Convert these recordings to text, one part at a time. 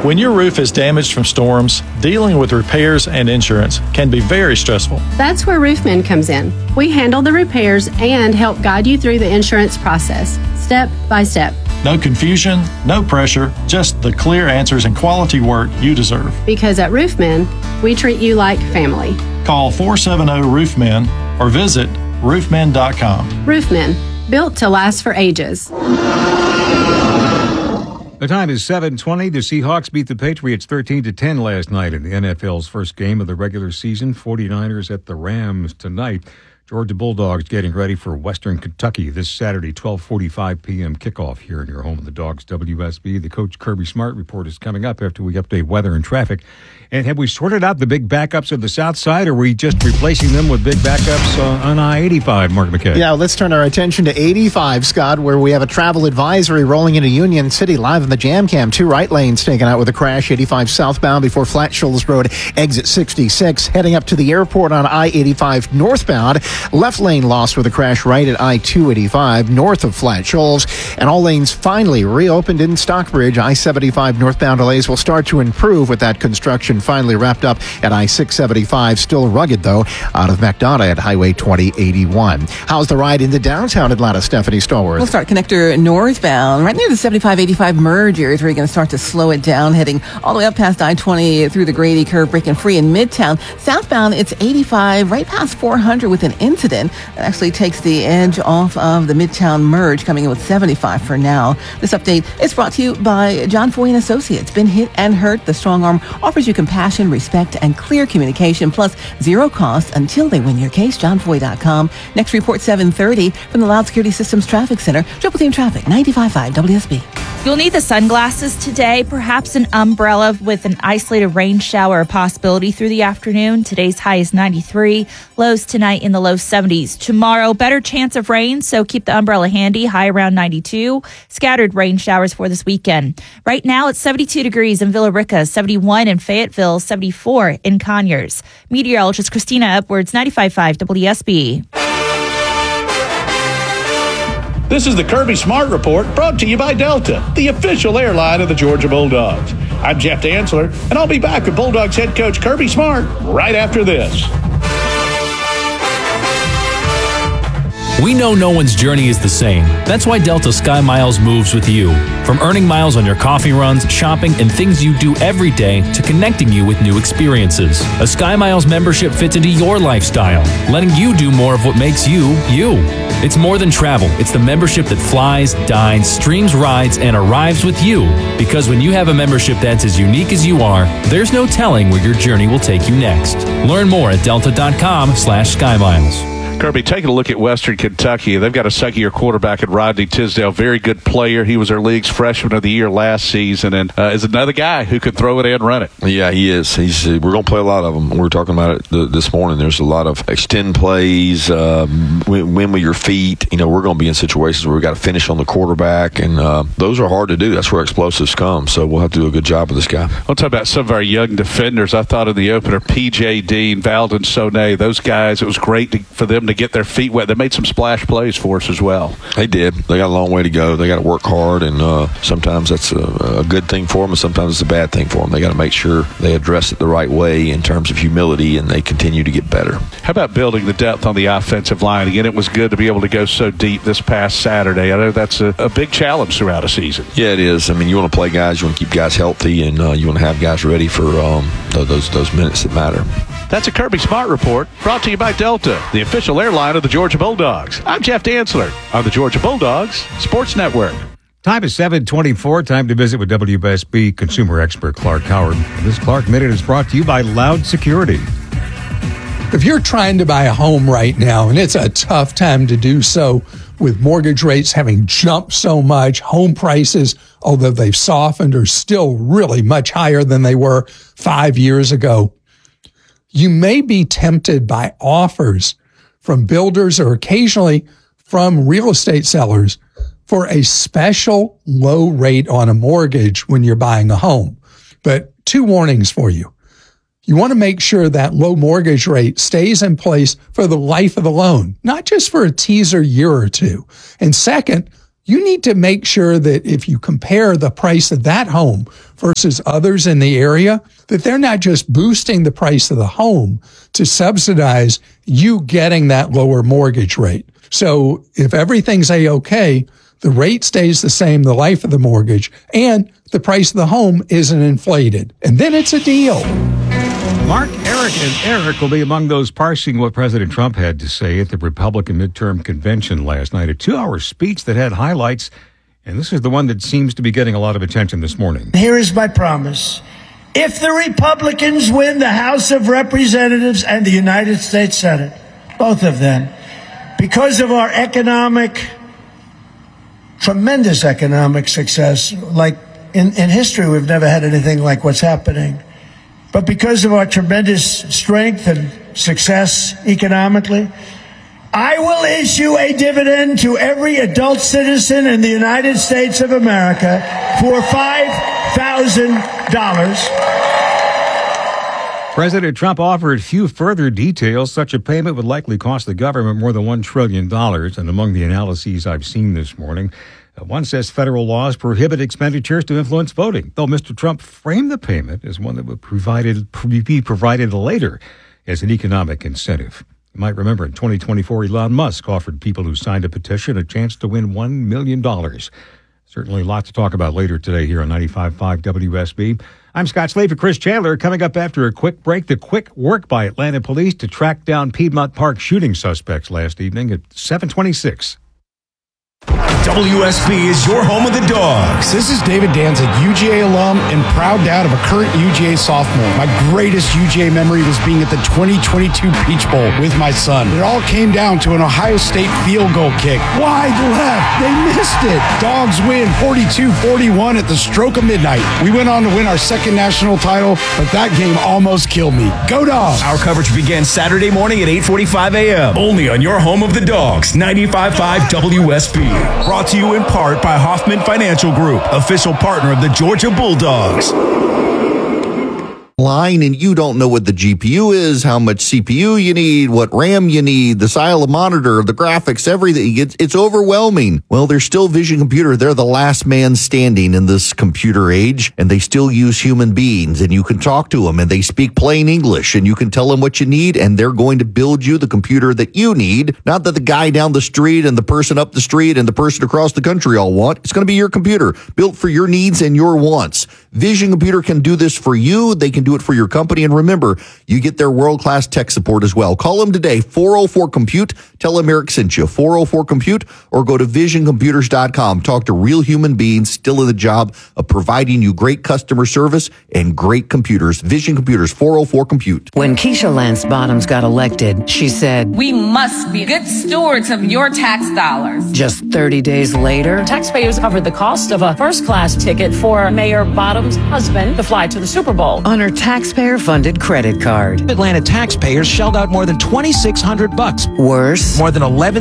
When your roof is damaged from storms, dealing with repairs and insurance can be very stressful. That's where Roofmen comes in. We handle the repairs and help guide you through the insurance process, step by step. No confusion, no pressure, just the clear answers and quality work you deserve. Because at Roofmen, we treat you like family. Call 470-ROOFMEN or visit roofmen.com. Roofmen, built to last for ages. The time is 7:20. The Seahawks beat the Patriots 13-10 last night in the NFL's first game of the regular season. 49ers at the Rams tonight. Georgia Bulldogs getting ready for Western Kentucky this Saturday, 12:45 p.m. kickoff here in your home of the Dogs, WSB. The Coach Kirby Smart report is coming up after we update weather and traffic. And have we sorted out the big backups of the South Side, or are we just replacing them with big backups on I-85, Mark McKay? Yeah, let's turn our attention to 85, Scott, where we have a travel advisory rolling into Union City live in the Jam Cam. 2 right lanes taken out with a crash. 85 southbound before Flat Shoals Road, exit 66. Heading up to the airport on I-85 northbound. Left lane lost with a crash right at I-285 north of Flat Shoals. And all lanes finally reopened in Stockbridge. I-75 northbound delays will start to improve with that construction finally wrapped up at I-675. Still rugged, though, out of McDonough at Highway 2081. How's the ride into downtown Atlanta, Stephanie Stallworth? We'll start connector northbound, right near the 75-85 merge area is where you're going to start to slow it down, heading all the way up past I-20 through the Grady curve, breaking free in Midtown. Southbound, it's 85 right past 400 with an incident that actually takes the edge off of the Midtown merge, coming in with 75 for now. This update is brought to you by John Foy & Associates. Been hit and hurt? The Strong Arm offers you compassion, respect, and clear communication, plus zero cost until they win your case. JohnFoy.com. Next report, 7:30 from the Loud Security Systems Traffic Center. Triple Team Traffic, 95.5 WSB. You'll need the sunglasses today, perhaps an umbrella with an isolated rain shower possibility through the afternoon. Today's high is 93, lows tonight in the low 70s. Tomorrow, better chance of rain, so keep the umbrella handy, high around 92. Scattered rain showers for this weekend. Right now, it's 72 degrees in Villa Rica, 71 in Fayetteville, 74 in Conyers. Meteorologist Christina Upwards, 95.5 WSB. This is the Kirby Smart Report, brought to you by Delta, the official airline of the Georgia Bulldogs. I'm Jeff Dantzler, and I'll be back with Bulldogs head coach Kirby Smart right after this. We know no one's journey is the same. That's why Delta Sky Miles moves with you. From earning miles on your coffee runs, shopping, and things you do every day to connecting you with new experiences. A Sky Miles membership fits into your lifestyle, letting you do more of what makes you, you. It's more than travel. It's the membership that flies, dines, streams rides, and arrives with you. Because when you have a membership that's as unique as you are, there's no telling where your journey will take you next. Learn more at delta.com/SkyMiles. Kirby, taking a look at Western Kentucky, they've got a second-year quarterback in Rodney Tisdale. Very good player. He was their league's freshman of the year last season, and is another guy who can throw it and run it. Yeah, he is. We're going to play a lot of them. We were talking about it this morning. There's a lot of extend plays, win with your feet. You know, we're going to be in situations where we've got to finish on the quarterback, and those are hard to do. That's where explosives come, so we'll have to do a good job with this guy. I'll talk about some of our young defenders. I thought in the opener, P.J. Dean, Valdon Sonnet, those guys, it was great for them to get their feet wet. They made some splash plays for us as well. They did. They got a long way to go. They got to work hard, and sometimes that's a good thing for them, and sometimes it's a bad thing for them. They got to make sure they address it the right way in terms of humility, and they continue to get better. How about building the depth on the offensive line? Again, it was good to be able to go so deep this past Saturday. I know that's a big challenge throughout a season. Yeah, it is. I mean, you want to play guys, you want to keep guys healthy, and you want to have guys ready for those minutes that matter. That's a Kirby Smart Report, brought to you by Delta, the official airline of the Georgia Bulldogs. I'm Jeff Dantzler on the Georgia Bulldogs Sports Network. Time is 7:24. Time to visit with WSB consumer expert Clark Howard. This Clark Minute is brought to you by Loud Security. If you're trying to buy a home right now, and it's a tough time to do so with mortgage rates having jumped so much, home prices, although they've softened, are still really much higher than they were 5 years ago. You may be tempted by offers from builders or occasionally from real estate sellers for a special low rate on a mortgage when you're buying a home. But 2 warnings for you. You want to make sure that low mortgage rate stays in place for the life of the loan, not just for a teaser year or two. And second, you need to make sure that if you compare the price of that home versus others in the area, that they're not just boosting the price of the home to subsidize you getting that lower mortgage rate. So if everything's A-okay, the rate stays the same the life of the mortgage, and the price of the home isn't inflated. And then it's a deal. Mark, Eric, and Eric will be among those parsing what President Trump had to say at the Republican midterm convention last night. A 2-hour speech that had highlights, and this is the one that seems to be getting a lot of attention this morning. Here is my promise. If the Republicans win the House of Representatives and the United States Senate, both of them, because of our tremendous economic success, like in history, we've never had anything like what's happening. But because of our tremendous strength and success economically, I will issue a dividend to every adult citizen in the United States of America for $5,000. President Trump offered few further details. Such a payment would likely cost the government more than $1 trillion. And among the analyses I've seen this morning, one says federal laws prohibit expenditures to influence voting, though Mr. Trump framed the payment as one that would be provided later as an economic incentive. You might remember in 2024, Elon Musk offered people who signed a petition a chance to win $1 million. Certainly a lot to talk about later today here on 95.5 WSB. I'm Scott Slade for Chris Chandler. Coming up after a quick break, the quick work by Atlanta police to track down Piedmont Park shooting suspects last evening at 7:26. WSB is your home of the Dogs. This is David Danzig, UGA alum and proud dad of a current UGA sophomore. My greatest UGA memory was being at the 2022 Peach Bowl with my son. It all came down to an Ohio State field goal kick. Wide left. They missed it. Dogs win 42-41 at the stroke of midnight. We went on to win our second national title, but that game almost killed me. Go Dogs! Our coverage begins Saturday morning at 8:45 a.m. Only on your home of the Dogs, 95.5 WSB. Brought to you in part by Hoffman Financial Group, official partner of the Georgia Bulldogs. Line and you don't know what the GPU is, how much CPU you need, what RAM you need, the style of monitor, the graphics, everything. It's overwhelming. Well, there's still Vision Computer. They're the last man standing in this computer age, and they still use human beings, and you can talk to them, and they speak plain English, and you can tell them what you need, and they're going to build you the computer that you need, not that the guy down the street and the person up the street and the person across the country all want. It's going to be your computer, built for your needs and your wants. Vision Computer can do this for you. They can do it for your company. And remember, you get their world-class tech support as well. Call them today, 404-COMPUTE. Tell them Eric sent you, 404-COMPUTE, or go to visioncomputers.com. Talk to real human beings still in the job of providing you great customer service and great computers. Vision Computers, 404-COMPUTE. When Keisha Lance Bottoms got elected, she said, "We must be good stewards of your tax dollars." Just 30 days later, taxpayers covered the cost of a first-class ticket for Mayor Bottoms' husband to fly to the Super Bowl on her taxpayer-funded credit card. Atlanta taxpayers shelled out more than $2,600. Worse, more than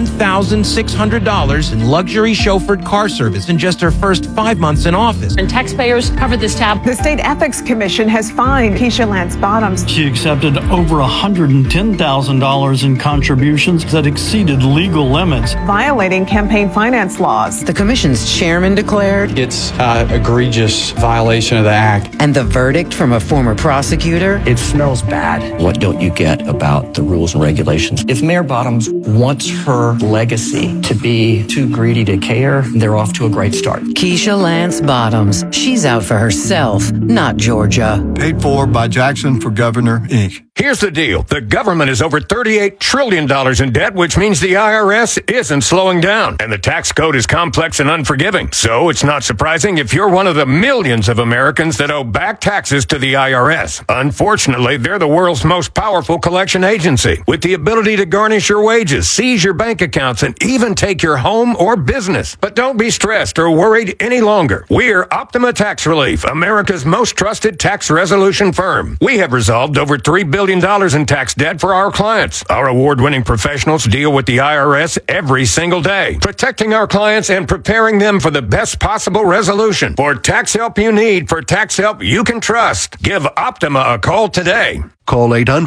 $11,600 in luxury chauffeured car service in just her first 5 months in office. And taxpayers covered this tab. The State Ethics Commission has fined Keisha Lance Bottoms. She accepted over $110,000 in contributions that exceeded legal limits, violating campaign finance laws. The commission's chairman declared it's an egregious violation of the act. And the verdict from a former prosecutor? It smells bad. What don't you get about the rules and regulations? If Mayor Bottoms wants her legacy to be too greedy to care, they're off to a great start. Keisha Lance Bottoms. She's out for herself, not Georgia. Paid for by Jackson for Governor, Inc. Here's the deal. The government is over $38 trillion in debt, which means the IRS isn't slowing down. And the tax code is complex and unforgiving. So it's not surprising if you're one of the millions of Americans that owe back taxes to the IRS. Unfortunately, they're the world's most powerful collection agency, with the ability to garnish your wages, seize your bank accounts, and even take your home or business. But don't be stressed or worried any longer. We're Optima Tax Relief, America's most trusted tax resolution firm. We have resolved over $3 billion million in tax debt for our clients. Our award-winning professionals deal with the IRS every single day, protecting our clients and preparing them for the best possible resolution. For tax help you need, for tax help you can trust, give Optima a call today. Call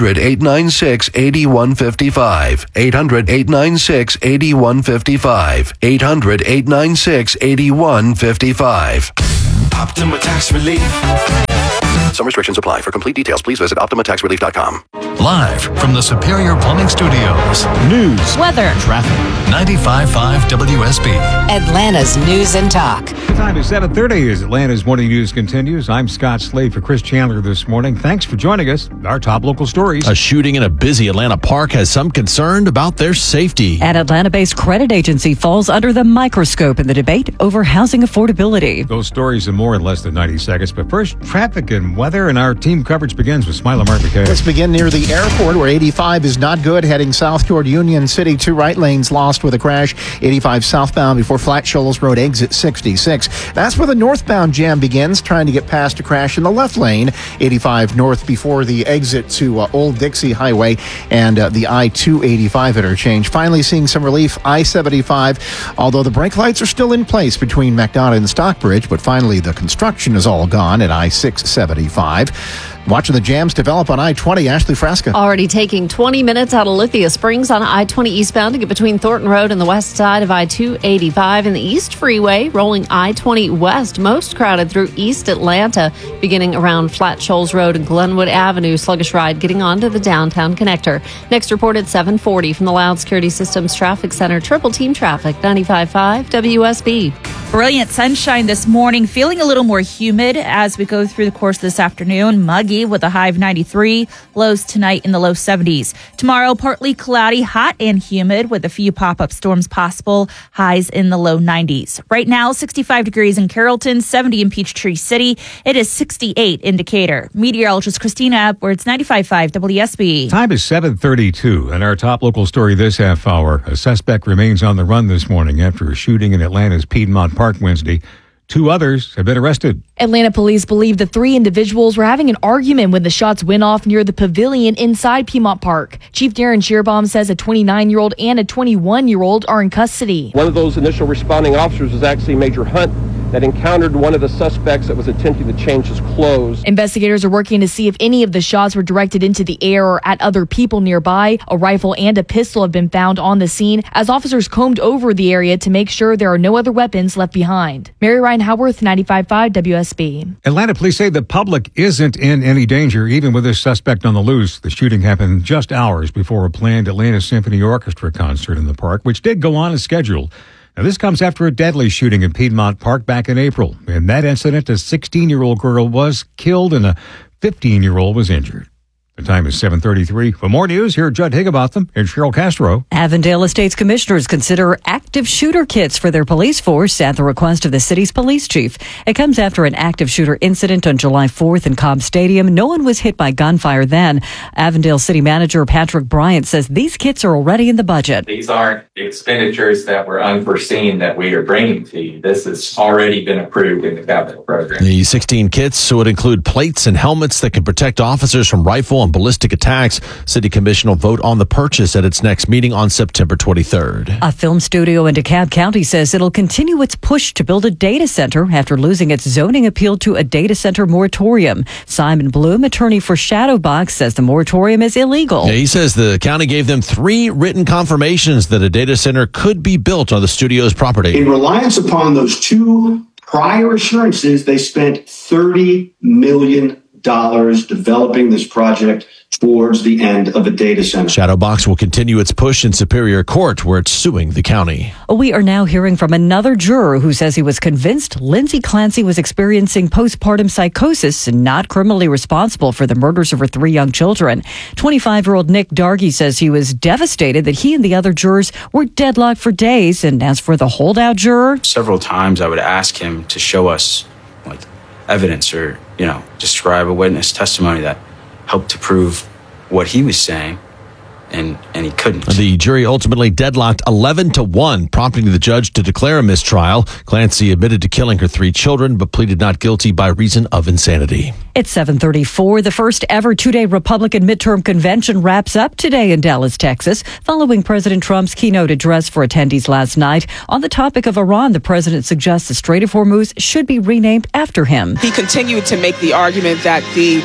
800-896-8155. 800-896-8155. 800-896-8155. Optima Tax Relief. Some restrictions apply. For complete details, please visit OptimaTaxRelief.com. Live from the Superior Plumbing Studios. News, weather, traffic. 95.5 WSB. Atlanta's News and Talk. The time is 7:30 as Atlanta's Morning News continues. I'm Scott Slade for Chris Chandler this morning. Thanks for joining us. Our top local stories. A shooting in a busy Atlanta park has some concern about their safety. An Atlanta-based credit agency falls under the microscope in the debate over housing affordability. Those stories and more in less than 90 seconds. But first, traffic and weather, and our team coverage begins with Smiler Mark McKay. Let's begin near the airport where 85 is not good, heading south toward Union City. 2 right lanes lost with a crash. 85 southbound before Flat Shoals Road, exit 66. That's where the northbound jam begins, trying to get past a crash in the left lane. 85 north before the exit to Old Dixie Highway and the I-285 interchange. Finally seeing some relief, I-75, although the brake lights are still in place between McDonough and Stockbridge, but finally the construction is all gone at I-675. Watching the jams develop on I-20, Ashley Frasca. Already taking 20 minutes out of Lithia Springs on I-20 eastbound to get between Thornton Road and the west side of I-285 and the East Freeway, rolling I-20 west, most crowded through East Atlanta, beginning around Flat Shoals Road and Glenwood Avenue. Sluggish ride getting onto the downtown connector. Next report at 7:40 from the Loud Security Systems Traffic Center. Triple Team Traffic, 95.5 WSB. Brilliant sunshine this morning, feeling a little more humid as we go through the course of this afternoon. Muggy with a high of 93, lows tonight in the low 70s. Tomorrow, partly cloudy, hot and humid with a few pop-up storms possible, highs in the low 90s. Right now, 65 degrees in Carrollton, 70 in Peachtree City. It is 68 in Decatur. Meteorologist Christina Edwards, 95.5 WSB. Time is 7:32, and our top local story this half hour. A suspect remains on the run this morning after a shooting in Atlanta's Piedmont Park Wednesday. 2 others have been arrested. Atlanta police believe the 3 individuals were having an argument when the shots went off near the pavilion inside Piedmont Park. Chief Darren Shearbaum says a 29-year-old and a 21-year-old are in custody. One of those initial responding officers was actually Major Hunt that encountered one of the suspects that was attempting to change his clothes. Investigators are working to see if any of the shots were directed into the air or at other people nearby. A rifle and a pistol have been found on the scene as officers combed over the area to make sure there are no other weapons left behind. Mary Ryan Howarth, 95.5 WSB. Atlanta police say the public isn't in any danger, even with this suspect on the loose. The shooting happened just hours before a planned Atlanta Symphony Orchestra concert in the park, which did go on as scheduled. Now, this comes after a deadly shooting in Piedmont Park back in April. In that incident, a 16-year-old girl was killed and a 15-year-old was injured. The time is 7:33. For more news, here are Judd Higginbotham and Cheryl Castro. Avondale Estates commissioners consider active shooter kits for their police force at the request of the city's police chief. It comes after an active shooter incident on July 4th in Cobb Stadium. No one was hit by gunfire then. Avondale City Manager Patrick Bryant says these kits are already in the budget. These aren't expenditures that were unforeseen that we are bringing to you. This has already been approved in the capital program. The 16 kits would include plates and helmets that can protect officers from rifle and ballistic attacks. City Commission will vote on the purchase at its next meeting on September 23rd. A film studio in DeKalb County says it'll continue its push to build a data center after losing its zoning appeal to a data center moratorium. Simon Bloom, attorney for Shadowbox, says the moratorium is illegal. Yeah, he says the county gave them 3 written confirmations that a data center could be built on the studio's property. In reliance upon those 2 prior assurances, they spent $30 million developing this project towards the end of a data center. Shadowbox will continue its push in Superior Court, where it's suing the county. We are now hearing from another juror who says he was convinced Lindsay Clancy was experiencing postpartum psychosis and not criminally responsible for the murders of her 3 young children. 25-year-old Nick Dargy says he was devastated that he and the other jurors were deadlocked for days. And as for the holdout juror, several times I would ask him to show us evidence or, describe a witness testimony that helped to prove what he was saying, and he couldn't. The jury ultimately deadlocked 11-1, prompting the judge to declare a mistrial. Clancy admitted to killing her 3 children, but pleaded not guilty by reason of insanity. It's 7:34. The first ever two-day Republican midterm convention wraps up today in Dallas, Texas, following President Trump's keynote address for attendees last night. On the topic of Iran, the president suggests the Strait of Hormuz should be renamed after him. He continued to make the argument that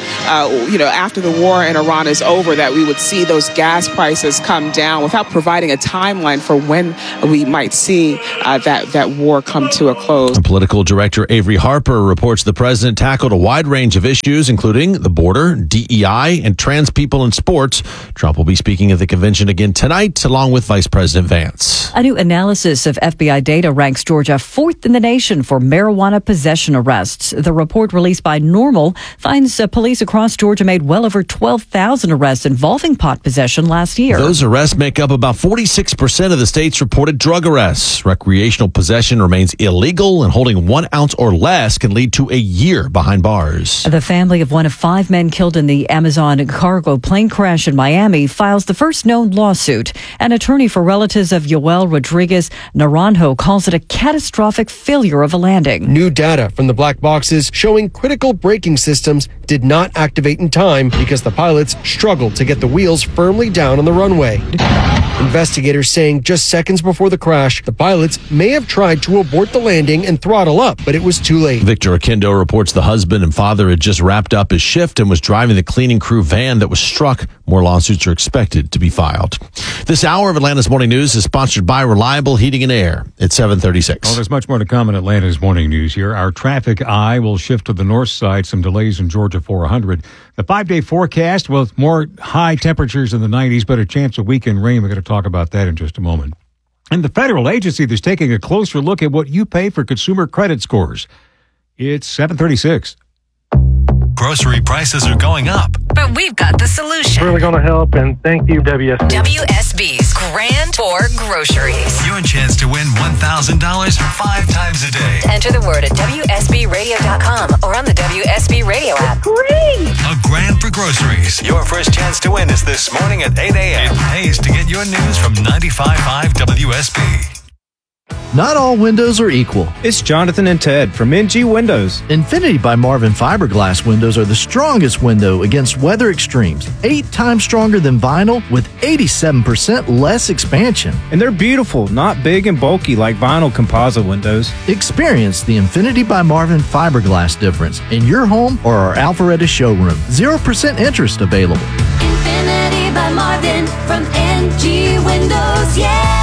after the war in Iran is over, that we would see those gas prices come down without providing a timeline for when we might see that war come to a close. Political director Avery Harper reports the president tackled a wide range of issues, including the border, DEI, and trans people in sports. Trump will be speaking at the convention again tonight, along with Vice President Vance. A new analysis of FBI data ranks Georgia fourth in the nation for marijuana possession arrests. The report released by NORML finds police across Georgia made well over 12,000 arrests involving pot possession last year. Those arrests make up about 46% of the state's reported drug arrests. Recreational possession remains illegal, and holding 1 ounce or less can lead to a year behind bars. The family of one of 5 men killed in the Amazon cargo plane crash in Miami files the first known lawsuit. An attorney for relatives of Yoel Rodriguez Naranjo calls it a catastrophic failure of a landing. New data from the black boxes showing critical braking systems did not activate in time because the pilots struggled to get the wheels firmly down on the runway. Investigators saying just seconds before the crash, the pilots may have tried to abort the landing and throttle up, but it was too late. Victor Akendo reports the husband and father had just wrapped up his shift and was driving the cleaning crew van that was struck. More lawsuits are expected to be filed. This hour of Atlanta's Morning News is sponsored by Reliable Heating and Air at 7:36. Well, there's much more to come in Atlanta's Morning News here. Our traffic eye will shift to the north side. Some delays in Georgia 400. The 5-day forecast with more high temperatures in the 90s, but a chance of weekend rain. We're going to talk about that in just a moment. And the federal agency that's taking a closer look at what you pay for consumer credit scores. It's 7:36. Grocery prices are going up. But we've got the solution. Really going to help, and thank you, WSB. WSB's Grand Tour Groceries. Your chance to win $1,000 5 times a day. Enter the word at WSBradio.com or on the WSB Radio app. Great! A grand for groceries. Your first chance to win is this morning at 8 a.m. It pays to get your news from 95.5 WSB. Not all windows are equal. It's Jonathan and Ted from NG Windows. Infinity by Marvin fiberglass windows are the strongest window against weather extremes. 8 times stronger than vinyl with 87% less expansion. And they're beautiful, not big and bulky like vinyl composite windows. Experience the Infinity by Marvin fiberglass difference in your home or our Alpharetta showroom. 0% interest available. Infinity by Marvin from NG Windows, yeah!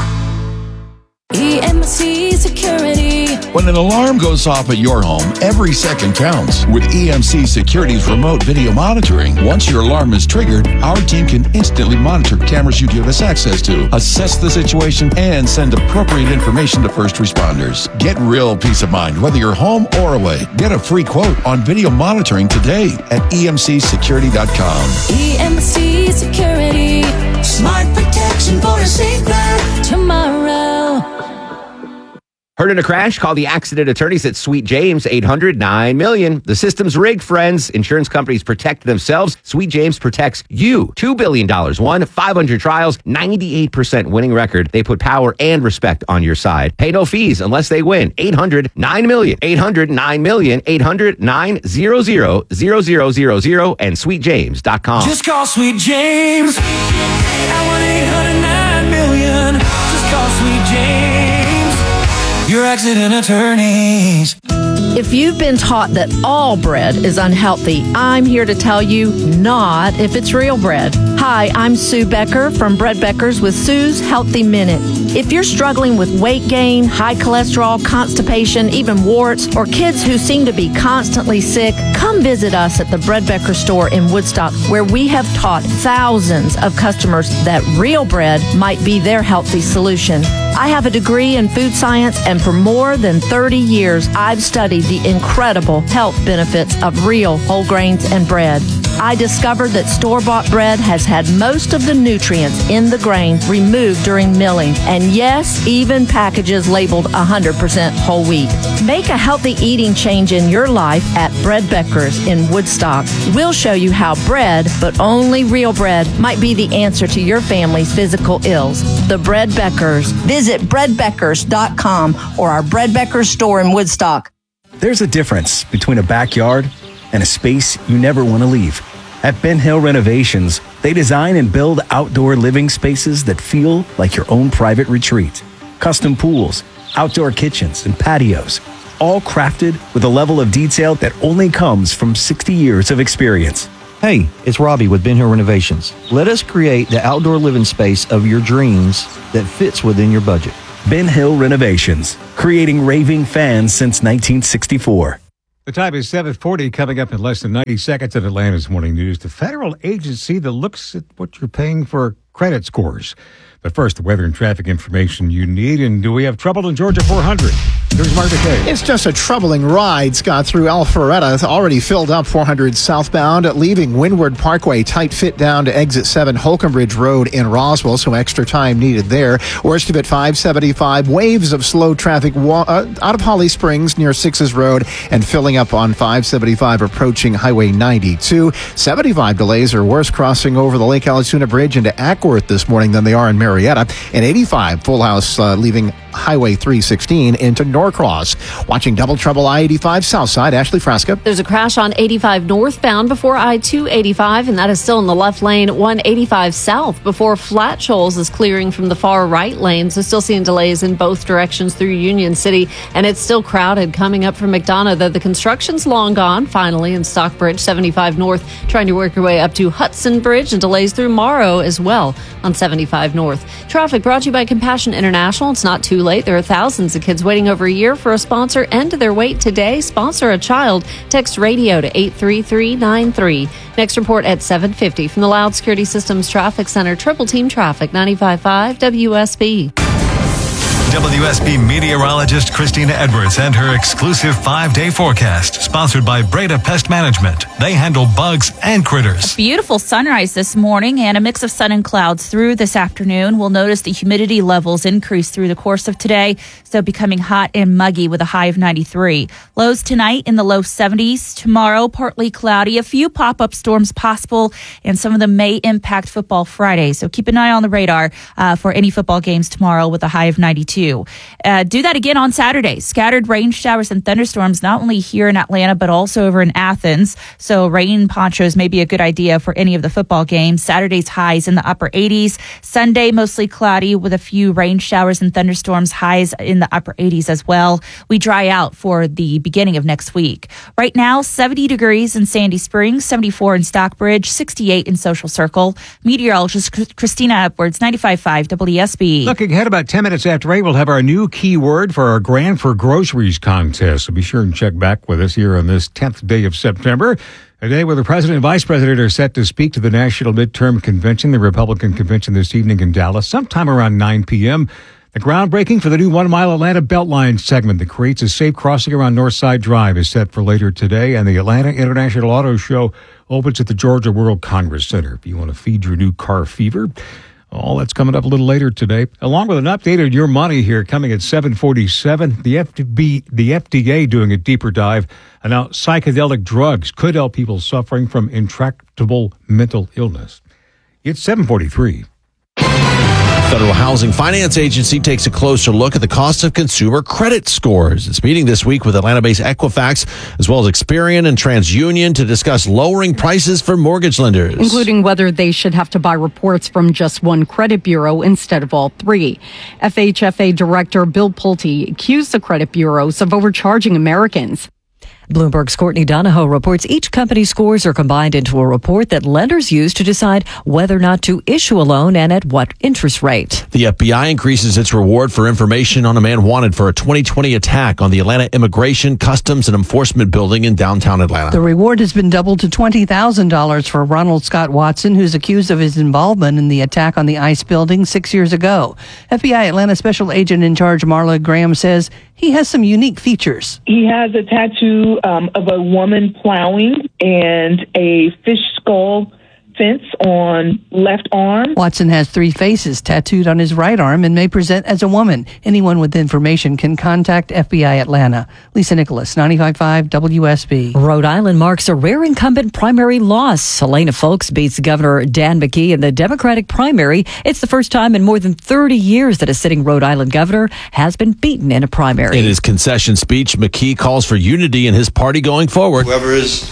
EMC Security. When an alarm goes off at your home, every second counts. With EMC Security's remote video monitoring, once your alarm is triggered, our team can instantly monitor cameras you give us access to, assess the situation, and send appropriate information to first responders. Get real peace of mind, whether you're home or away. Get a free quote on video monitoring today at emcsecurity.com. EMC Security. Smart protection for a safe ride tomorrow. Heard in a crash? Call the accident attorneys at Sweet James, 800-9-million. The system's rigged, friends. Insurance companies protect themselves. Sweet James protects you. $2 billion won, 500 trials, 98% winning record. They put power and respect on your side. Pay no fees unless they win. 800-9-million. 800-9-million. 800-900-0000 and sweetjames.com. Just call Sweet James at 1-800-9-million. Just call Sweet James. Your accident attorneys. If you've been taught that all bread is unhealthy, I'm here to tell you not if it's real bread. Hi, I'm Sue Becker from Bread Beckers with Sue's Healthy Minute. If you're struggling with weight gain, high cholesterol, constipation, even warts, or kids who seem to be constantly sick, come visit us at the Bread Becker store in Woodstock, where we have taught thousands of customers that real bread might be their healthy solution. I have a degree in food science, and for more than 30 years, I've studied the incredible health benefits of real whole grains and bread. I discovered that store-bought bread has had most of the nutrients in the grain removed during milling, and yes, even packages labeled 100% whole wheat. Make a healthy eating change in your life at Bread Beckers in Woodstock. We'll show you how bread, but only real bread, might be the answer to your family's physical ills. The Bread Beckers. Visit breadbeckers.com or our Bread Beckers store in Woodstock. There's a difference between a backyard and a space you never want to leave. At Ben Hill Renovations, they design and build outdoor living spaces that feel like your own private retreat. Custom pools, outdoor kitchens, and patios, all crafted with a level of detail that only comes from 60 years of experience. Hey, it's Robbie with Ben Hill Renovations. Let us create the outdoor living space of your dreams that fits within your budget. Ben Hill Renovations, creating raving fans since 1964. The time is 7:40, coming up in less than 90 seconds at Atlanta's Morning News. The federal agency that looks at what you're paying for credit scores. But first, the weather and traffic information you need. And do we have trouble in Georgia 400? Here's Mark McKay. It's just a troubling ride, Scott, through Alpharetta. It's already filled up 400 southbound, leaving Windward Parkway tight fit down to exit 7 Holcomb Bridge Road in Roswell. So extra time needed there. Worst of it, 575. Waves of slow traffic out of Holly Springs near 6's Road and filling up on 575 approaching Highway 92. 75 delays or worse crossing over the Lake Allatoona Bridge into Ackworth this morning than they are in Marietta. And 85 full house leaving Highway 316 into Norcross. Watching double trouble I-85 Southside, Ashley Frasca. There's a crash on 85 northbound before I-285, and that is still in the left lane. 185 south before Flat Shoals is clearing from the far right lane. So still seeing delays in both directions through Union City, and it's still crowded coming up from McDonough, though the construction's long gone. Finally, in Stockbridge, 75 north, trying to work your way up to Hudson Bridge, and delays through Morrow as well on 75 north. Traffic brought to you by Compassion International. It's not too late. There are thousands of kids waiting over a year for a sponsor. End their wait today. Sponsor a child. Text radio to 83393. Next report at 7:50 from the Loud Security Systems Traffic Center. Triple Team Traffic, 95.5 WSB. WSB meteorologist Christina Edwards and her exclusive 5-day forecast, sponsored by Breda Pest Management. They handle bugs and critters. Beautiful sunrise this morning and a mix of sun and clouds through this afternoon. We'll notice the humidity levels increase through the course of today, so becoming hot and muggy with a high of 93. Lows tonight in the low 70s. Tomorrow, partly cloudy, a few pop-up storms possible, and some of them may impact Football Friday. So keep an eye on the radar for any football games tomorrow with a high of 92. Do that again on Saturday. Scattered rain showers and thunderstorms, not only here in Atlanta, but also over in Athens. So rain ponchos may be a good idea for any of the football games. Saturday's highs in the upper 80s. Sunday, mostly cloudy with a few rain showers and thunderstorms, highs in the upper 80s as well. We dry out for the beginning of next week. Right now, 70 degrees in Sandy Springs, 74 in Stockbridge, 68 in Social Circle. Meteorologist Christina Edwards, 95.5 WSB. Looking ahead about 10 minutes after 8, we'll have our new keyword for our Grand for Groceries contest. So be sure and check back with us here on this 10th day of September. A day where the president and vice president are set to speak to the National Midterm Convention, the Republican Convention this evening in Dallas, sometime around 9 p.m. The groundbreaking for the new 1 Mile Atlanta Beltline segment that creates a safe crossing around Northside Drive is set for later today, and the Atlanta International Auto Show opens at the Georgia World Congress Center. If you want to feed your new car fever, all that's coming up a little later today, along with an update on your money here coming at 7:47. The FDA doing a deeper dive on how psychedelic drugs could help people suffering from intractable mental illness. It's 7:43. Federal Housing Finance Agency takes a closer look at the cost of consumer credit scores. It's meeting this week with Atlanta-based Equifax, as well as Experian and TransUnion, to discuss lowering prices for mortgage lenders, including whether they should have to buy reports from just one credit bureau instead of all three. FHFA Director Bill Pulte accused the credit bureaus of overcharging Americans. Bloomberg's Courtney Donahoe reports each company's scores are combined into a report that lenders use to decide whether or not to issue a loan and at what interest rate. The FBI increases its reward for information on a man wanted for a 2020 attack on the Atlanta Immigration, Customs, and Enforcement building in downtown Atlanta. The reward has been doubled to $20,000 for Ronald Scott Watson, who's accused of his involvement in the attack on the ICE building 6 years ago. FBI Atlanta Special Agent in Charge Marla Graham says he has some unique features. He has a tattoo of a woman plowing and a fish skull fence on left arm. Watson has 3 faces tattooed on his right arm and may present as a woman. Anyone with information can contact FBI Atlanta. Lisa Nicholas, 95.5 WSB. Rhode Island marks a rare incumbent primary loss. Helena Folks beats Governor Dan McKee in the Democratic primary. It's the first time in more than 30 years that a sitting Rhode Island governor has been beaten in a primary. In his concession speech, McKee calls for unity in his party going forward. Whoever is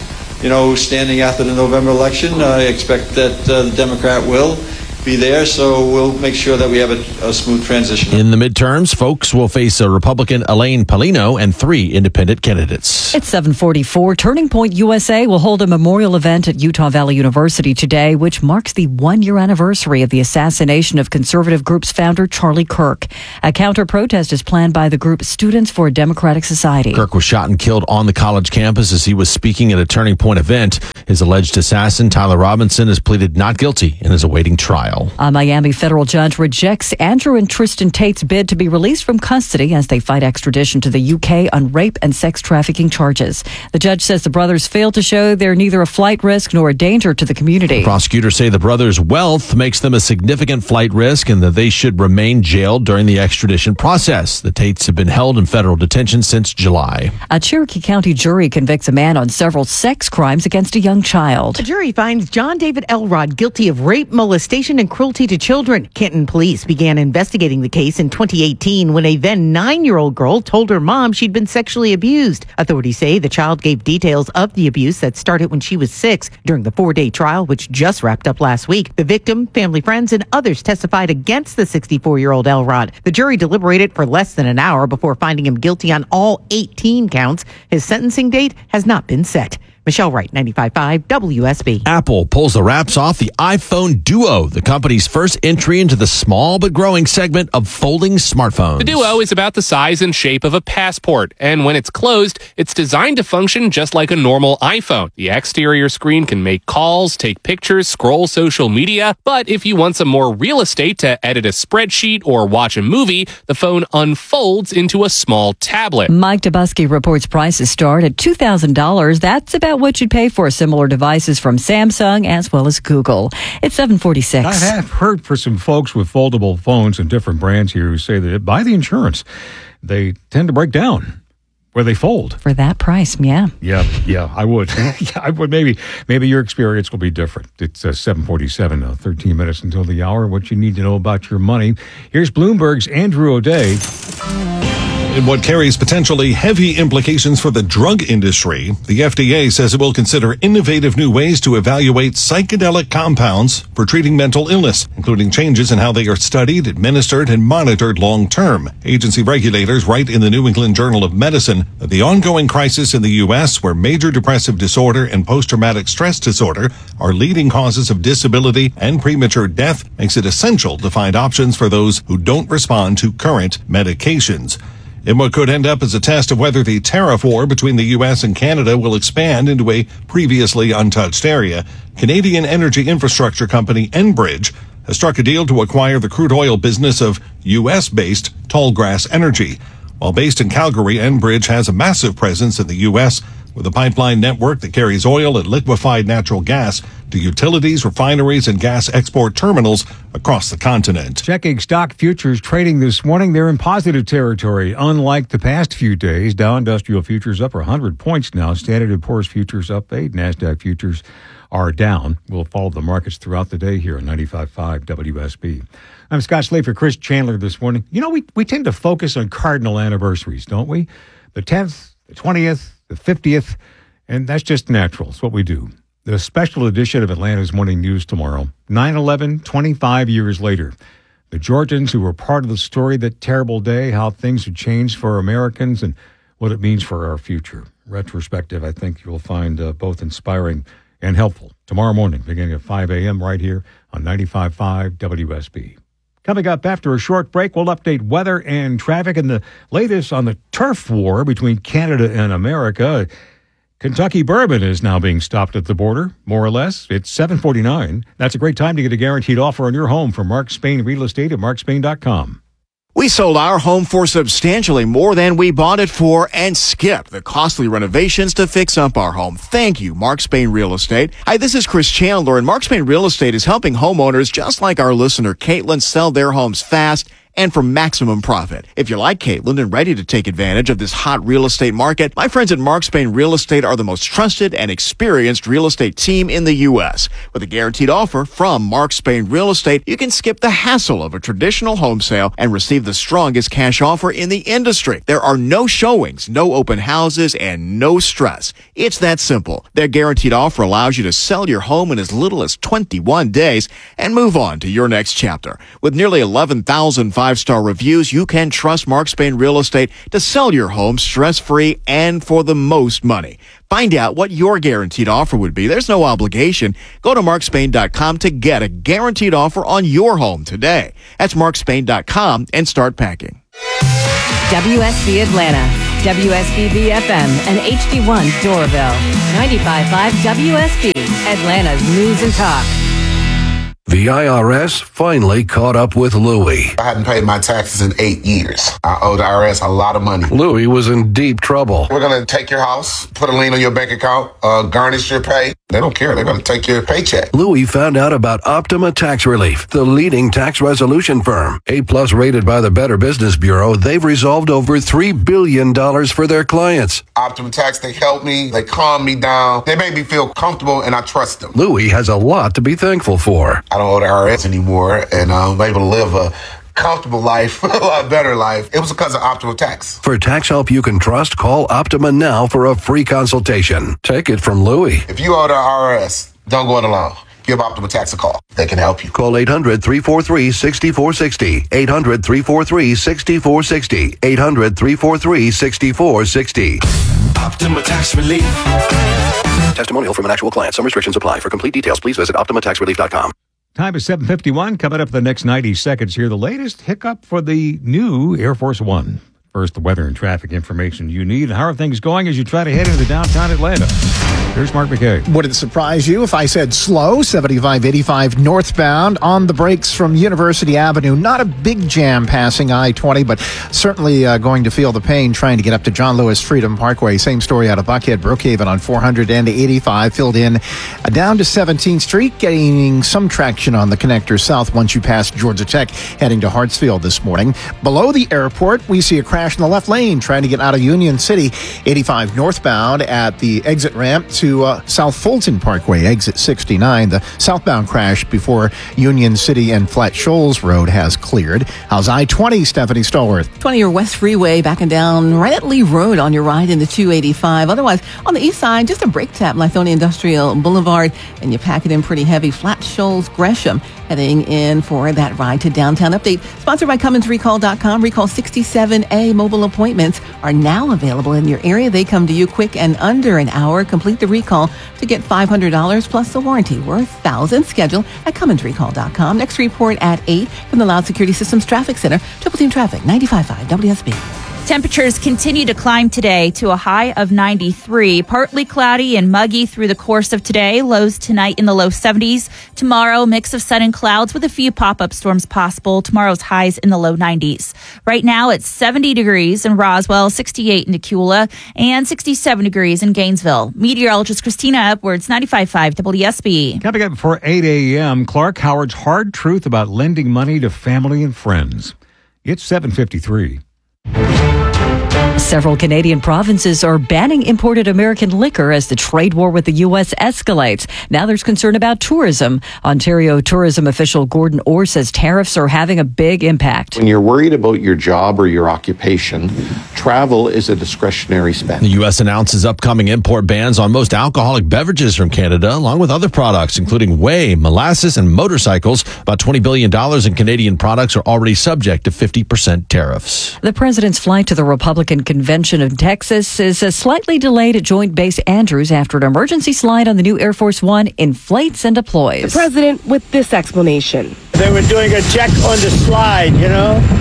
standing after the November election. I expect that the Democrat will be there, so we'll make sure that we have a smooth transition. In the midterms, folks will face a Republican Elaine Paulino and 3 independent candidates. It's 7:44. Turning Point USA will hold a memorial event at Utah Valley University today, which marks the 1-year anniversary of the assassination of conservative group's founder, Charlie Kirk. A counter-protest is planned by the group Students for a Democratic Society. Kirk was shot and killed on the college campus as he was speaking at a Turning Point event. His alleged assassin, Tyler Robinson, has pleaded not guilty and is awaiting trial. A Miami federal judge rejects Andrew and Tristan Tate's bid to be released from custody as they fight extradition to the UK on rape and sex trafficking charges. The judge says the brothers failed to show they're neither a flight risk nor a danger to the community. Prosecutors say the brothers' wealth makes them a significant flight risk and that they should remain jailed during the extradition process. The Tates have been held in federal detention since July. A Cherokee County jury convicts a man on several sex crimes against a young child. A jury finds John David Elrod guilty of rape, molestation, and cruelty to children. Kenton police began investigating the case in 2018 when a then 9-year-old girl told her mom she'd been sexually abused. Authorities say the child gave details of the abuse that started when she was 6. During the 4-day trial, which just wrapped up last week, the victim, family friends, and others testified against the 64-year-old Elrod. The jury deliberated for less than an hour before finding him guilty on all 18 counts. His sentencing date has not been set. Michelle Wright, 95.5 WSB. Apple pulls the wraps off the iPhone Duo, the company's first entry into the small but growing segment of folding smartphones. The Duo is about the size and shape of a passport, and when it's closed, it's designed to function just like a normal iPhone. The exterior screen can make calls, take pictures, scroll social media, but if you want some more real estate to edit a spreadsheet or watch a movie, the phone unfolds into a small tablet. Mike Dubusky reports prices start at $2,000. That's about what you'd pay for similar devices from Samsung as well as Google. It's 7:46. I have heard for some folks with foldable phones and different brands here who say that by the insurance, they tend to break down where they fold. For that price, yeah. Yeah, I would. I would. Maybe your experience will be different. It's 7:47, 13 minutes until the hour. What you need to know about your money. Here's Bloomberg's Andrew O'Day. In what carries potentially heavy implications for the drug industry, the FDA says it will consider innovative new ways to evaluate psychedelic compounds for treating mental illness, including changes in how they are studied, administered, and monitored long term. Agency regulators write in the New England Journal of Medicine that the ongoing crisis in the U.S., where major depressive disorder and post-traumatic stress disorder are leading causes of disability and premature death, makes it essential to find options for those who don't respond to current medications. In what could end up as a test of whether the tariff war between the U.S. and Canada will expand into a previously untouched area, Canadian energy infrastructure company Enbridge has struck a deal to acquire the crude oil business of U.S.-based Tallgrass Energy. While based in Calgary, Enbridge has a massive presence in the U.S., with a pipeline network that carries oil and liquefied natural gas to utilities, refineries, and gas export terminals across the continent. Checking stock futures trading this morning, they're in positive territory. Unlike the past few days, Dow Industrial Futures up 100 points now. Standard & Poor's Futures up 8. NASDAQ Futures are down. We'll follow the markets throughout the day here on 95.5 WSB. I'm Scott Slade for Chris Chandler this morning. You know, we tend to focus on cardinal anniversaries, don't we? The 10th, the 20th, the 50th, and that's just natural. It's what we do. The special edition of Atlanta's Morning News tomorrow, 9/11, 25 years later. The Georgians who were part of the story that terrible day, how things have changed for Americans and what it means for our future. Retrospective, I think you'll find both inspiring and helpful. Tomorrow morning, beginning at 5 a.m. right here on 95.5 WSB. Coming up after a short break, we'll update weather and traffic and the latest on the turf war between Canada and America. Kentucky bourbon is now being stopped at the border, more or less. It's 7:49. That's a great time to get a guaranteed offer on your home from Mark Spain Real Estate at markspain.com. We sold our home for substantially more than we bought it for and skipped the costly renovations to fix up our home. Thank you, Mark Spain Real Estate. Hi, this is Chris Chandler, and Mark Spain Real Estate is helping homeowners just like our listener Caitlin sell their homes fast and for maximum profit. If you're like Caitlin and ready to take advantage of this hot real estate market, my friends at Mark Spain Real Estate are the most trusted and experienced real estate team in the U.S. With a guaranteed offer from Mark Spain Real Estate, you can skip the hassle of a traditional home sale and receive the strongest cash offer in the industry. There are no showings, no open houses, and no stress. It's that simple. Their guaranteed offer allows you to sell your home in as little as 21 days and move on to your next chapter. With nearly 11,000 five-star reviews, you can trust Mark Spain Real Estate to sell your home stress-free and for the most money. Find out what your guaranteed offer would be. There's no obligation. Go to markspain.com to get a guaranteed offer on your home today. That's markspain.com and start packing. WSB Atlanta, WSBB FM, and HD1 Doraville. 95.5 WSB, Atlanta's News and Talk. The IRS finally caught up with Louie. I hadn't paid my taxes in 8 years. I owe the IRS a lot of money. Louie was in deep trouble. We're going to take your house, put a lien on your bank account, garnish your pay. They don't care. They're going to take your paycheck. Louie found out about Optima Tax Relief, the leading tax resolution firm. A+ rated by the Better Business Bureau, they've resolved over $3 billion for their clients. Optima Tax, they help me. They calm me down. They make me feel comfortable, and I trust them. Louie has a lot to be thankful for. I don't owe the IRS anymore, and I'm able to live a comfortable life, a lot better life. It was because of Optima Tax. For tax help you can trust, call Optima now for a free consultation. Take it from Louie. If you owe the IRS, don't go it alone. Give Optima Tax a call. They can help you. Call 800-343-6460. 800-343-6460. 800-343-6460. Optima Tax Relief. Testimonial from an actual client. Some restrictions apply. For complete details, please visit OptimaTaxRelief.com. Time is 7:51. Coming up in the next 90 seconds here, the latest hiccup for the new Air Force One. First, the weather and traffic information you need. How are things going as you try to head into downtown Atlanta? Here's Mark McKay. Would it surprise you if I said slow? 75-85 northbound on the brakes from University Avenue. Not a big jam passing I-20, but certainly going to feel the pain trying to get up to John Lewis Freedom Parkway. Same story out of Buckhead, Brookhaven on 400 and 85 filled in down to 17th Street, getting some traction on the connector south once you pass Georgia Tech, heading to Hartsfield this morning. Below the airport, we see a crash in the left lane trying to get out of Union City. 85 northbound at the exit ramp to South Fulton Parkway, exit 69. The southbound crash before Union City and Flat Shoals Road has cleared. How's I-20, Stephanie Stallworth? 20 or West Freeway backing down right at Lee Road on your ride into 285. Otherwise, on the east side, just a brake tap, Lithonia Industrial Boulevard, and you pack it in pretty heavy. Flat Shoals Gresham heading in for that ride to downtown. Update sponsored by CummonsRecall.com. Recall 67A mobile appointments are now available in your area. They come to you quick and under an hour. Complete the recall to get $500 plus the warranty worth thousands. Schedule at CummonsRecall.com. Next report at 8 from the Loud Security Systems Traffic Center. Triple Team Traffic, 95.5 WSB. Temperatures continue to climb today to a high of 93. Partly cloudy and muggy through the course of today. Lows tonight in the low 70s. Tomorrow, mix of sun and clouds with a few pop-up storms possible. Tomorrow's highs in the low 90s. Right now, it's 70 degrees in Roswell, 68 in Decula, and 67 degrees in Gainesville. Meteorologist Christina Edwards, 95.5 WSB. Coming up before 8 a.m., Clark Howard's hard truth about lending money to family and friends. It's 7:53. Several Canadian provinces are banning imported American liquor as the trade war with the U.S. escalates. Now there's concern about tourism. Ontario tourism official Gordon Orr says tariffs are having a big impact. When you're worried about your job or your occupation, travel is a discretionary spend. The U.S. announces upcoming import bans on most alcoholic beverages from Canada, along with other products, including whey, molasses, and motorcycles. About $20 billion in Canadian products are already subject to 50% tariffs. The president's flight to the Republican Convention of Texas is slightly delayed at Joint Base Andrews after an emergency slide on the new Air Force One inflates and deploys. The president with this explanation. They were doing a check on the slide, you know.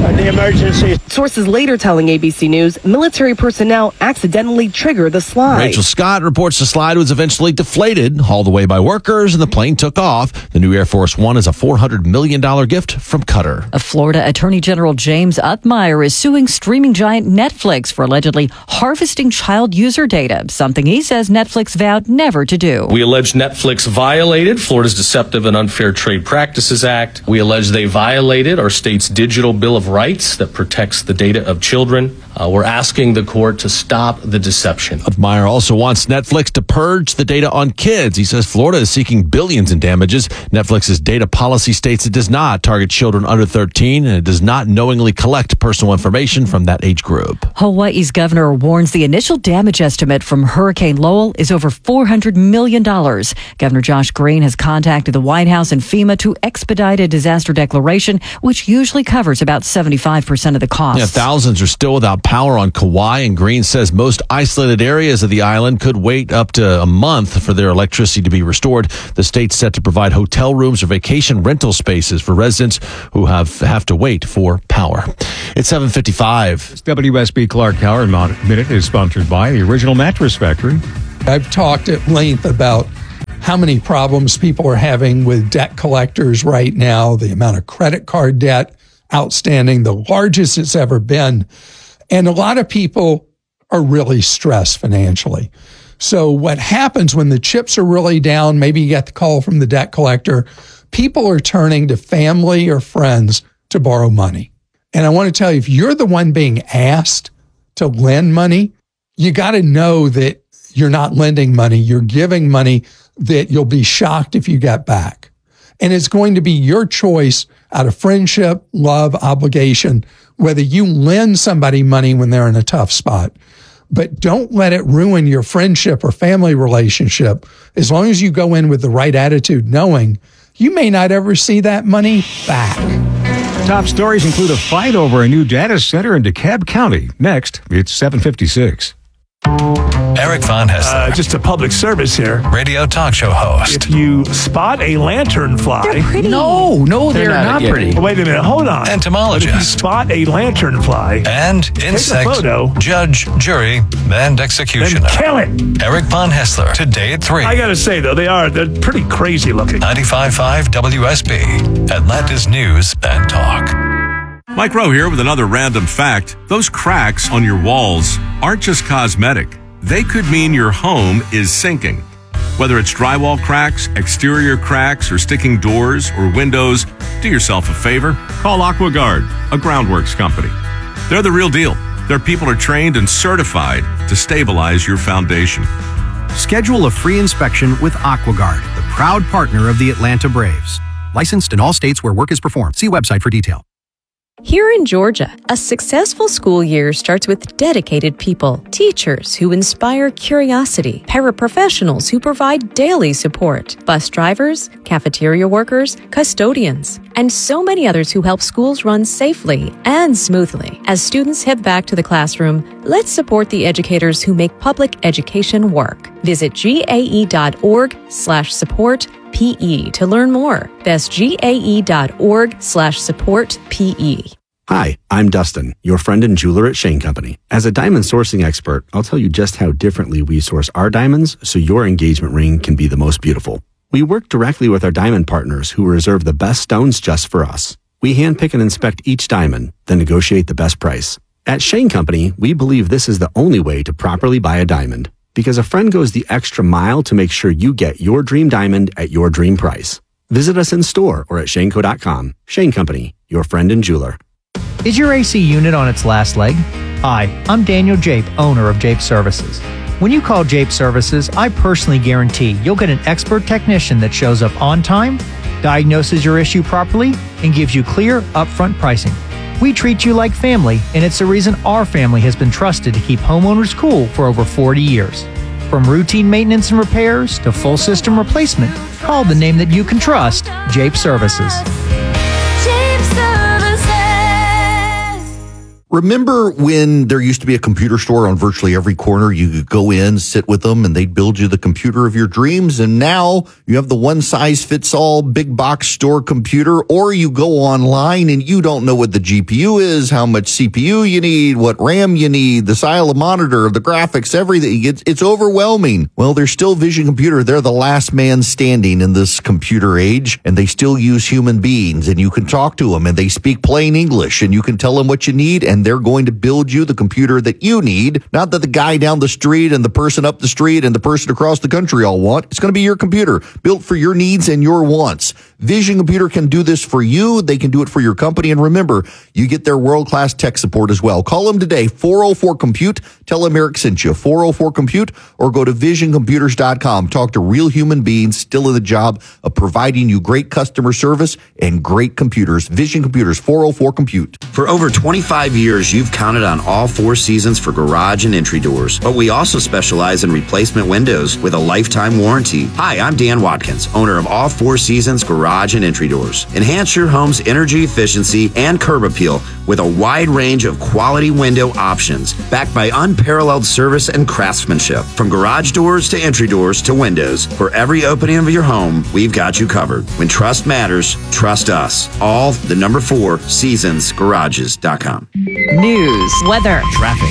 the emergency. Sources later telling ABC News military personnel accidentally triggered the slide. Rachel Scott reports the slide was eventually deflated, hauled away by workers, and the plane took off. The new Air Force One is a $400 million gift from Qatar. A Florida Attorney General James Uthmire is suing streaming giant Netflix for allegedly harvesting child user data, something he says Netflix vowed never to do. We allege Netflix violated Florida's Deceptive and Unfair Trade Practices Act. We allege they violated our state's Digital Bill of Rights that protects the data of children. We're asking the court to stop the deception. Uthmire also wants Netflix to purge the data on kids. He says Florida is seeking billions in damages. Netflix's data policy states it does not target children under 13 and it does not knowingly collect personal information from that age group. Hawaii's governor warns the initial damage estimate from Hurricane Lowell is over $400 million. Governor Josh Green has contacted the White House and FEMA to expedite a disaster declaration, which usually covers about 75% of the cost. Yeah, thousands are still without power on Kauai, and Green says most isolated areas of the island could wait up to a month for their electricity to be restored. The state's set to provide hotel rooms or vacation rental spaces for residents who have to wait for power. It's 7:55. This WSB Clark Howard Minute is sponsored by the Original Mattress Factory. I've talked at length about how many problems people are having with debt collectors right now, the amount of credit card debt outstanding, the largest it's ever been. And a lot of people are really stressed financially. So what happens when the chips are really down, maybe you get the call from the debt collector, people are turning to family or friends to borrow money. And I want to tell you, if you're the one being asked to lend money, you got to know that you're not lending money, you're giving money that you'll be shocked if you get back. And it's going to be your choice out of friendship, love, obligation, whether you lend somebody money when they're in a tough spot. But don't let it ruin your friendship or family relationship. As long as you go in with the right attitude, knowing you may not ever see that money back. Top stories include a fight over a new data center in DeKalb County. Next, it's 7:56. Eric Von Hessler. Just a public service here. Radio talk show host. If you spot a lanternfly. They're pretty. No, they're not pretty. Wait a minute, hold on. Entomologist. But if you spot a lanternfly. And insect. Take a photo. Judge, jury, and executioner. Then kill it. Eric Von Hessler. Today at 3. I gotta say, though, they're pretty crazy looking. 95.5 WSB. Atlanta's News and Talk. Mike Rowe here with another random fact. Those cracks on your walls aren't just cosmetic. They could mean your home is sinking. Whether it's drywall cracks, exterior cracks, or sticking doors or windows, do yourself a favor. Call AquaGuard, a groundworks company. They're the real deal. Their people are trained and certified to stabilize your foundation. Schedule a free inspection with AquaGuard, the proud partner of the Atlanta Braves. Licensed in all states where work is performed. See website for detail. Here in Georgia, a successful school year starts with dedicated people, teachers who inspire curiosity, paraprofessionals who provide daily support, bus drivers, cafeteria workers, custodians, and so many others who help schools run safely and smoothly. As students head back to the classroom, let's support the educators who make public education work. Visit gae.org/support PE to learn more. That's gae.org/support PE. Hi, I'm Dustin, your friend and jeweler at Shane Company. As a diamond sourcing expert, I'll tell you just how differently we source our diamonds so your engagement ring can be the most beautiful. We work directly with our diamond partners who reserve the best stones just for us. We handpick and inspect each diamond, then negotiate the best price. At Shane Company, we believe this is the only way to properly buy a diamond, because a friend goes the extra mile to make sure you get your dream diamond at your dream price. Visit us in store or at shaneco.com. Shane Company, your friend and jeweler. Is your AC unit on its last leg? Hi, I'm Daniel Jape, owner of Jape Services. When you call Jape Services, I personally guarantee you'll get an expert technician that shows up on time, diagnoses your issue properly, and gives you clear, upfront pricing. We treat you like family, and it's the reason our family has been trusted to keep homeowners cool for over 40 years. From routine maintenance and repairs to full system replacement, call the name that you can trust, Jape Services. Remember when there used to be a computer store on virtually every corner? You could go in, sit with them, and they'd build you the computer of your dreams. And now you have the one-size-fits-all big box store computer, or you go online and you don't know what the GPU is, how much CPU you need, what RAM you need, the style of monitor, the graphics, everything. It's overwhelming. Well, there's still Vision Computer. They're the last man standing in this computer age, and they still use human beings, and you can talk to them, and they speak plain English, and you can tell them what you need, and they're going to build you the computer that you need, not that the guy down the street and the person up the street and the person across the country all want. It's going to be your computer, built for your needs and your wants. Vision Computer can do this for you. They can do it for your company. And remember, you get their world-class tech support as well. Call them today, 404-COMPUTE. Tell them Eric sent you, 404-COMPUTE, or go to visioncomputers.com. Talk to real human beings still in the job of providing you great customer service and great computers. Vision Computers, 404-COMPUTE. For over 25 years, you've counted on All Four Seasons for garage and entry doors. But we also specialize in replacement windows with a lifetime warranty. Hi, I'm Dan Watkins, owner of All Four Seasons Garage and Entry Doors. Enhance your home's energy efficiency and curb appeal with a wide range of quality window options, backed by unparalleled service and craftsmanship. From garage doors to entry doors to windows, for every opening of your home, we've got you covered. When trust matters, trust us. All the number 4 seasonsgarages.com. News, weather, traffic.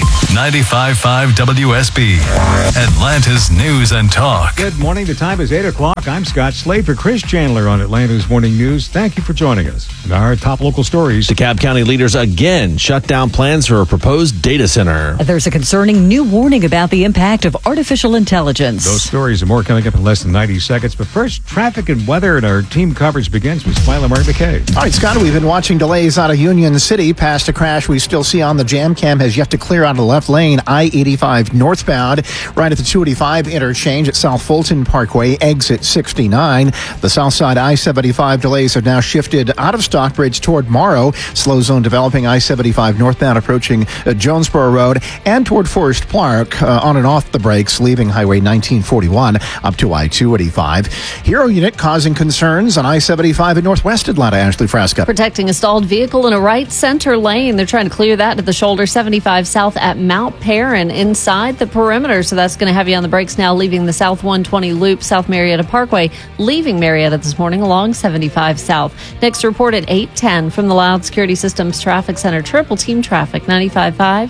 95.5 WSB, Atlanta's News and Talk. Good morning. The time is 8 o'clock. I'm Scott Slade for Chris Chandler on Atlanta's Morning News. Thank you for joining us. And our top local stories. DeKalb County leaders again shut down plans for a proposed data center. There's a concerning new warning about the impact of artificial intelligence. Those stories and more coming up in less than 90 seconds. But first, traffic and weather, and our team coverage begins with Smiley Murray McKay. All right, Scott, we've been watching delays out of Union City past a crash we still see on the jam cam has yet to clear out of the left lane, I-85 northbound, right at the 285 interchange at South Fulton Parkway, exit 69. The south side I-75 delays have now shifted out of Stockbridge toward Morrow. Slow zone developing I-75 northbound approaching Jonesboro Road and toward Forest Park on and off the brakes, leaving Highway 1941 up to I-285. Hero unit causing concerns on I-75 in northwest Atlanta. Ashley Frasca. Protecting a stalled vehicle in a right center lane. They're trying to clear that to the shoulder 75 south at Mount Perrin inside the perimeter. So that's going to have you on the brakes now, leaving the South 120 loop, South Marietta Parkway, leaving Marietta this morning along 75 south. Next report at 8:10 from the Loud Security Systems Traffic Center. Triple team traffic, 95.5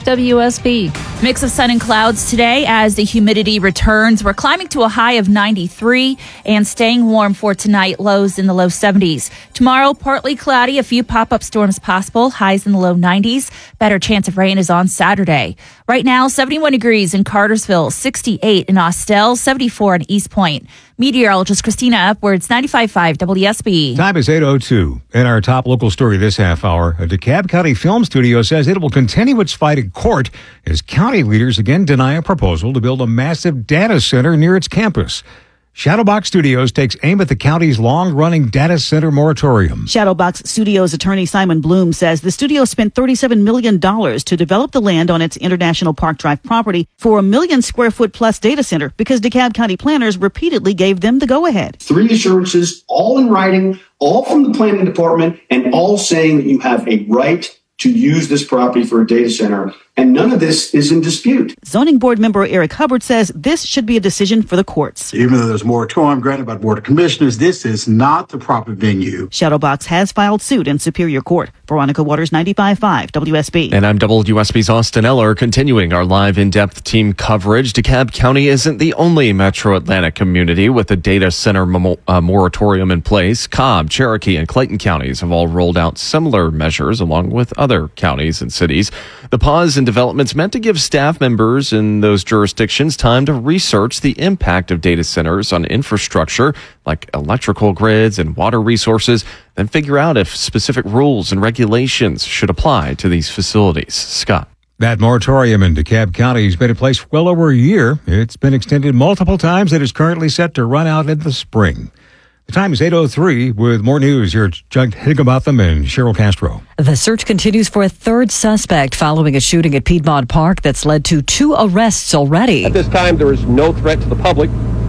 WSB. Mix of sun and clouds today as the humidity returns. We're climbing to a high of 93 and staying warm for tonight, lows in the low 70s. Tomorrow, partly cloudy, a few pop-up storms possible, highs in the low 90s. Better chance of rain is on Saturday. Right now, 71 degrees in Cartersville, 68 in Austell, 74 in East Point. Meteorologist Christina Upwards, 95.5 WSB. Time is 8:02. In our top local story this half hour, a DeKalb County film studio says it will continue its fight in court as county leaders again deny a proposal to build a massive data center near its campus. Shadowbox Studios takes aim at the county's long-running data center moratorium. Shadowbox Studios attorney Simon Bloom says the studio spent $37 million to develop the land on its International Park Drive property for a 1 million square foot plus data center because DeKalb County planners repeatedly gave them the go-ahead. 3 assurances, all in writing, all from the planning department, and all saying that you have a right to use this property for a data center. And none of this is in dispute. Zoning board member Eric Hubbard says this should be a decision for the courts. Even though there's a moratorium granted by the Board of Commissioners, this is not the proper venue. Shadowbox has filed suit in Superior Court. Veronica Waters, 95.5 WSB. And I'm WSB's Austin Eller, continuing our live in-depth team coverage. DeKalb County isn't the only metro Atlanta community with a data center moratorium in place. Cobb, Cherokee, and Clayton counties have all rolled out similar measures along with other counties and cities. The pause in developments meant to give staff members in those jurisdictions time to research the impact of data centers on infrastructure like electrical grids and water resources, then figure out if specific rules and regulations should apply to these facilities. Scott. That moratorium in DeKalb County has been in place for well over a year. It's been extended multiple times and is currently set to run out in the spring. The time is 8:03 with more news. Here at Jug Higginbotham and Cheryl Castro. The search continues for a third suspect following a shooting at Piedmont Park that's led to 2 arrests already. At this time, there is no threat to the public.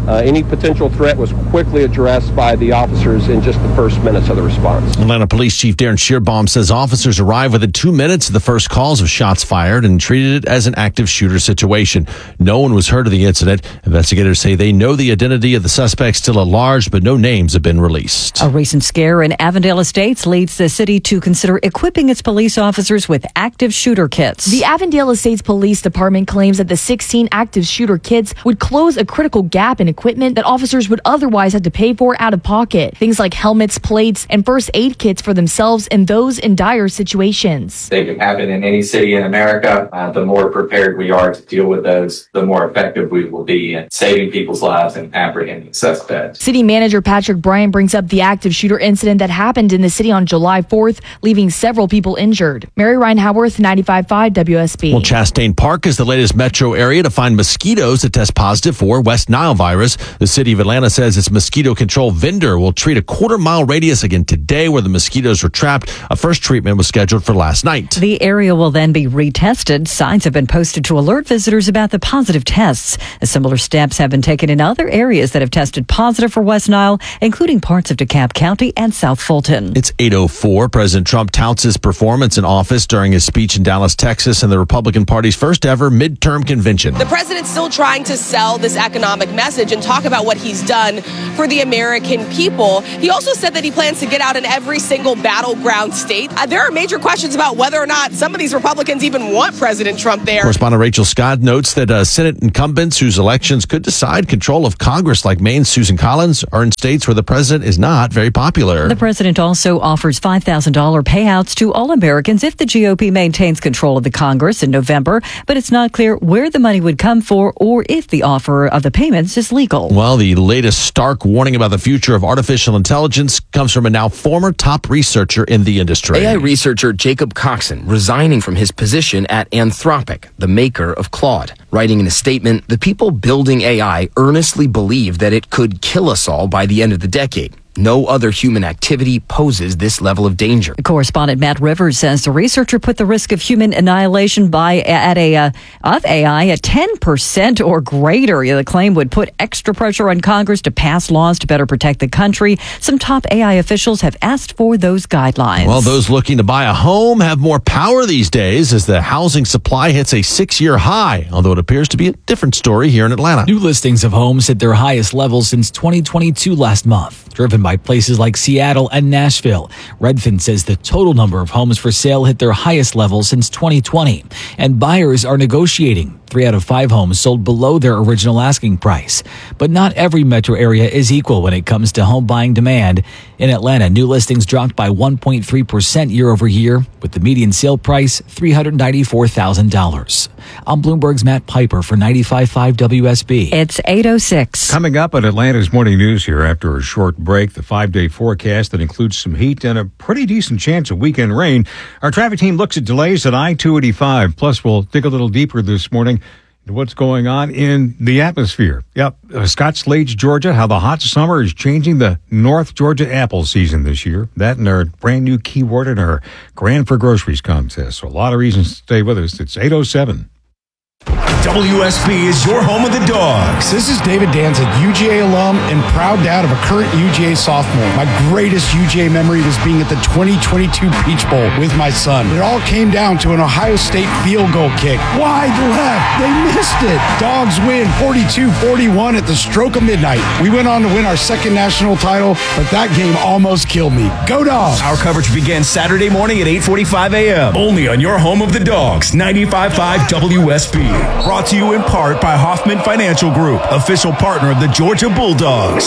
Any potential threat was quickly addressed by the officers in just the first minutes of the response. Atlanta Police Chief Darren Shearbaum says officers arrived within 2 minutes of the first calls of shots fired and treated it as an active shooter situation. No one was hurt of the incident. Investigators say they know the identity of the suspect still at large, but no names have been released. A recent scare in Avondale Estates leads the city to consider equipping its police officers with active shooter kits. The Avondale Estates Police Department claims that the 16 active shooter kits would close a critical gap in equipment that officers would otherwise have to pay for out of pocket. Things like helmets, plates, and first aid kits for themselves and those in dire situations. They can happen in any city in America. The more prepared we are to deal with those, the more effective we will be in saving people's lives and apprehending suspects. City Manager Patrick Bryan brings up the active shooter incident that happened in the city on July 4th, leaving several people injured. Mary Ryan Howarth, 95.5 WSB. Well, Chastain Park is the latest metro area to find mosquitoes that test positive for West Nile virus. The city of Atlanta says its mosquito control vendor will treat a quarter-mile radius again today where the mosquitoes were trapped. A first treatment was scheduled for last night. The area will then be retested. Signs have been posted to alert visitors about the positive tests. Similar steps have been taken in other areas that have tested positive for West Nile, including parts of DeKalb County and South Fulton. It's 8:04. President Trump touts his performance in office during his speech in Dallas, Texas, and the Republican Party's first ever midterm convention. The president's still trying to sell this economic message and talk about what he's done for the American people. He also said that he plans to get out in every single battleground state. There are major questions about whether or not some of these Republicans even want President Trump there. Correspondent Rachel Scott notes that Senate incumbents whose elections could decide control of Congress, like Maine's Susan Collins, are in states where the president is not very popular. The president also offers $5,000 payouts to all Americans if the GOP maintains control of the Congress in November, but it's not clear where the money would come for or if the offer of the payments is legal. Well, the latest stark warning about the future of artificial intelligence comes from a now former top researcher in the industry. AI researcher Jacob Coxon resigning from his position at Anthropic, the maker of Claude. Writing in a statement, the people building AI earnestly believe that it could kill us all by the end of the decade. No other human activity poses this level of danger. Correspondent Matt Rivers says the researcher put the risk of human annihilation of AI at 10% or greater. The claim would put extra pressure on Congress to pass laws to better protect the country. Some top AI officials have asked for those guidelines. Well, those looking to buy a home have more power these days as the housing supply hits a 6-year high, although it appears to be a different story here in Atlanta. New listings of homes hit their highest levels since 2022 last month, driven by places like Seattle and Nashville. Redfin says the total number of homes for sale hit their highest level since 2020, and buyers are negotiating. 3 out of 5 homes sold below their original asking price. But not every metro area is equal when it comes to home buying demand. In Atlanta, new listings dropped by 1.3% year over year, with the median sale price $394,000. I'm Bloomberg's Matt Piper for 95.5 WSB. It's 8:06. Coming up on Atlanta's Morning News here after a short break, the 5-day forecast that includes some heat and a pretty decent chance of weekend rain. Our traffic team looks at delays at I-285. Plus, we'll dig a little deeper this morning into what's going on in the atmosphere. Yep, Scotts Lake, Georgia, how the hot summer is changing the North Georgia apple season this year. That and our brand new keyword in our Grand for Groceries contest. So a lot of reasons to stay with us. It's 8:07. WSB is your home of the Dogs. This is David Danzig, UGA alum and proud dad of a current UGA sophomore. My greatest UGA memory was being at the 2022 Peach Bowl with my son. It all came down to an Ohio State field goal kick. Wide left. They missed it. Dogs win 42-41 at the stroke of midnight. We went on to win our second national title, but that game almost killed me. Go Dogs! Our coverage begins Saturday morning at 8:45 a.m. Only on your home of the Dogs, 95.5 WSB. Brought to you in part by Hoffman Financial Group, official partner of the Georgia Bulldogs.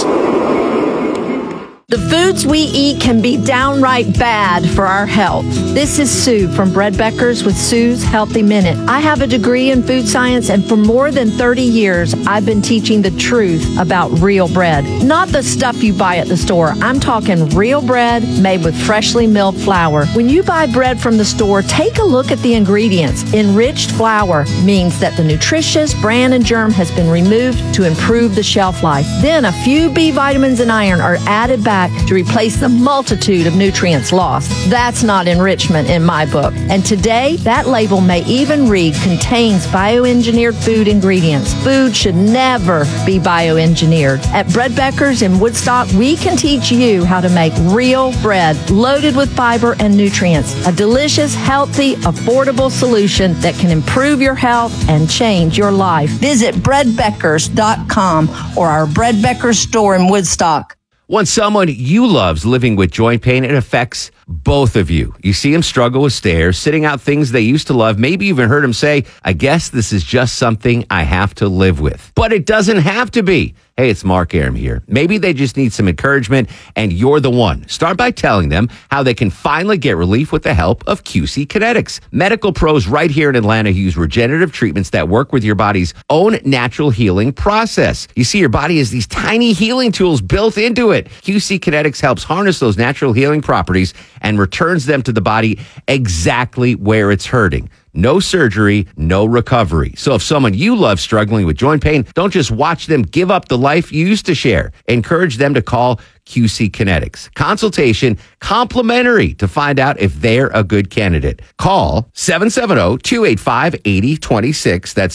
The foods we eat can be downright bad for our health. This is Sue from Bread Beckers with Sue's Healthy Minute. I have a degree in food science, and for more than 30 years, I've been teaching the truth about real bread. Not the stuff you buy at the store. I'm talking real bread made with freshly milled flour. When you buy bread from the store, take a look at the ingredients. Enriched flour means that the nutritious bran and germ has been removed to improve the shelf life. Then a few B vitamins and iron are added back back to replace the multitude of nutrients lost. That's not enrichment in my book. And today, that label may even read contains bioengineered food ingredients. Food should never be bioengineered. At Bread Beckers in Woodstock, we can teach you how to make real bread loaded with fiber and nutrients. A delicious, healthy, affordable solution that can improve your health and change your life. Visit breadbeckers.com or our Bread Beckers store in Woodstock. When someone you love's living with joint pain, it affects both of you. You see them struggle with stairs, sitting out things they used to love, maybe even heard them say, I guess this is just something I have to live with. But it doesn't have to be. Hey, it's Mark Aram here. Maybe they just need some encouragement, and you're the one. Start by telling them how they can finally get relief with the help of QC Kinetics. Medical pros right here in Atlanta use regenerative treatments that work with your body's own natural healing process. You see, your body has these tiny healing tools built into it. QC Kinetics helps harness those natural healing properties and returns them to the body exactly where it's hurting. No surgery, no recovery. So if someone you love struggling with joint pain, don't just watch them give up the life you used to share. Encourage them to call QC Kinetics. Consultation complimentary to find out if they're a good candidate. Call 770-285-8026. That's